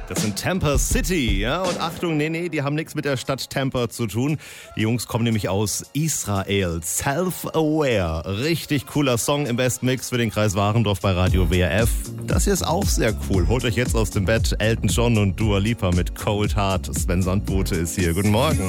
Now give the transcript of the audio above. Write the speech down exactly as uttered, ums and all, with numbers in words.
Das sind Tampa City, ja, und Achtung, nee, nee, die haben nichts mit der Stadt Tampa zu tun. Die Jungs kommen nämlich aus Israel. Self-Aware, richtig cooler Song im Bestmix für den Kreis Warendorf bei Radio W R F. Das hier ist auch sehr cool. Holt euch jetzt aus dem Bett Elton John und Dua Lipa mit Cold Heart. Sven Sandbote ist hier. Guten Morgen.